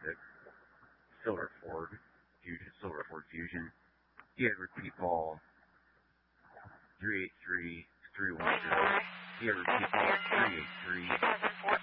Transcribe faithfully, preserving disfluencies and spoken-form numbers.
the Silver Ford Fusion, Silver Ford Fusion. You have repeat call three eight three, three one zero. You have repeat call three eight three,